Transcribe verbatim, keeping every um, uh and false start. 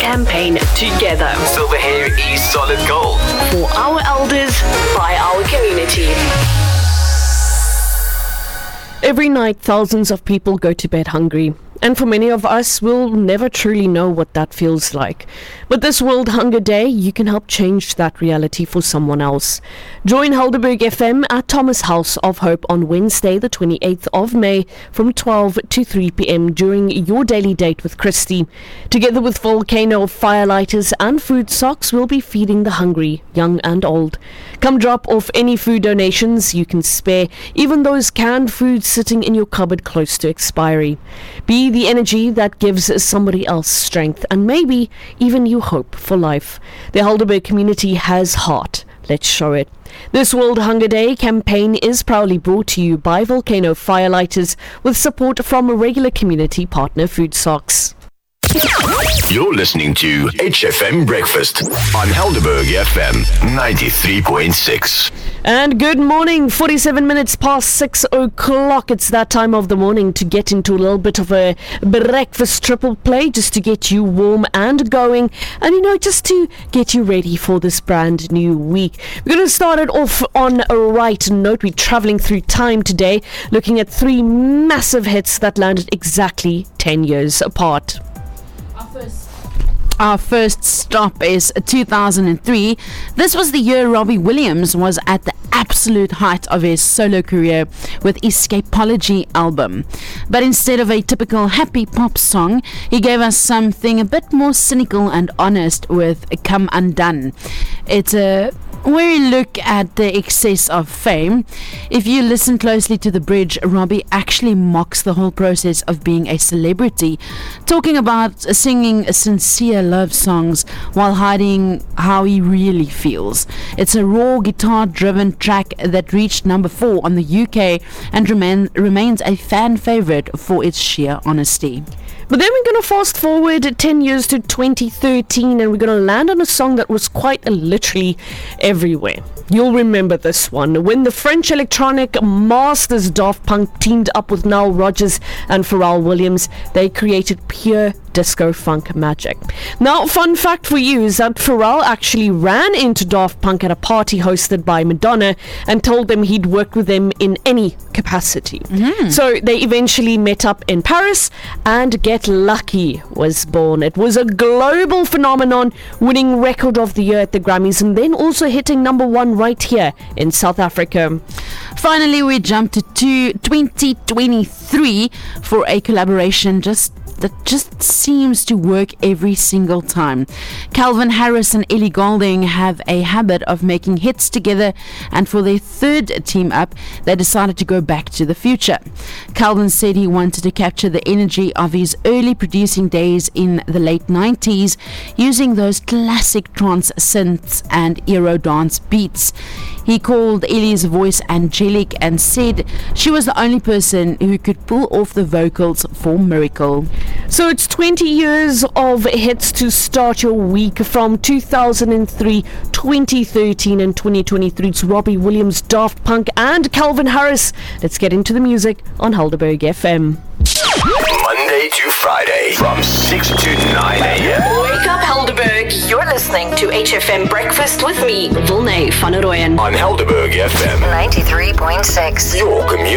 campaign together. Silver hair is solid gold. For our elders, by our community. Every night, thousands of people go to bed hungry. And for many of us, we'll never truly know what that feels like. But this World Hunger Day, you can help change that reality for someone else. Join Helderberg F M at Thomas House of Hope on Wednesday, the twenty-eighth of May, from twelve to three p.m. during your daily date with Christy. Together with Volcano Firelighters and Food Socks, we'll be feeding the hungry, young and old. Come drop off any food donations you can spare, even those canned foods sitting in your cupboard close to expiry. Be the energy that gives somebody else strength and maybe even you hope for life. The Helderberg community has heart. Let's show it. This World Hunger Day campaign is proudly brought to you by Volcano Firelighters with support from a regular community partner, Food Socks. You're listening to H F M Breakfast on Helderberg F M ninety-three point six. And good morning, forty-seven minutes past six o'clock. It's that time of the morning to get into a little bit of a breakfast triple play just to get you warm and going. And, you know, just to get you ready for this brand new week. We're going to start it off on a right note. We're traveling through time today, looking at three massive hits that landed exactly ten years apart. Our first stop is two thousand three. This was the year Robbie Williams was at the absolute height of his solo career with Escapology album. But instead of a typical happy pop song, he gave us something a bit more cynical and honest with Come Undone. It's a we look at the excess of fame. If you listen closely to the bridge, Robbie actually mocks the whole process of being a celebrity, talking about singing sincere love songs while hiding how he really feels. It's a raw guitar-driven track that reached number four on the U K and remain, remains a fan favorite for its sheer honesty. But then we're going to fast forward ten years to twenty thirteen and we're going to land on a song that was quite literally everywhere. You'll remember this one. When the French electronic masters Daft Punk teamed up with Nile Rodgers and Pharrell Williams, they created pure disco funk magic. Now, fun fact for you is that Pharrell actually ran into Daft Punk at a party hosted by Madonna and told them he'd work with them in any capacity. Mm-hmm. So they eventually met up in Paris and Get Lucky was born. It was a global phenomenon, winning Record of the Year at the Grammys and then also hitting number one right here in South Africa. Finally, we jump to twenty twenty-three for a collaboration just that just seems to work every single time. Calvin Harris and Ellie Goulding have a habit of making hits together, and for their third team up, they decided to go back to the future. Calvin said he wanted to capture the energy of his early producing days in the late nineties using those classic trance synths and Euro dance beats. He called Ellie's voice angelic and said she was the only person who could pull off the vocals for Miracle. So it's twenty years of hits to start your week from two thousand three, twenty thirteen and twenty twenty-three. It's Robbie Williams, Daft Punk and Calvin Harris. Let's get into the music on Helderberg F M. Monday to Friday from six to nine a.m. Wake up Helderberg. You're listening to H F M Breakfast with me, Vilnay van der Rooyen. On Helderberg F M ninety-three point six. Your community.